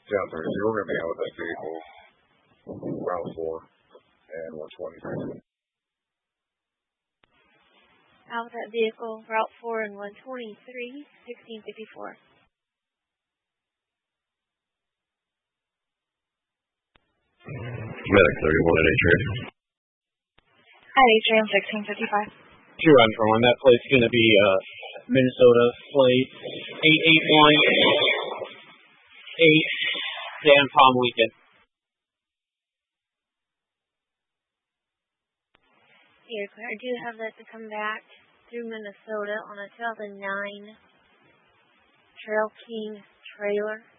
Yeah, so you're going to be out with that vehicle, Route 4 and 123. Out with that vehicle, Route 4 and 123, 1654. Medic 31 at Atrium. At Atrium 1655. 2-1. That plate's going to be Minnesota plate 8818, Dan Palm Weekend. Here, I do have that to come back through Minnesota on a 2009 Trail King trailer.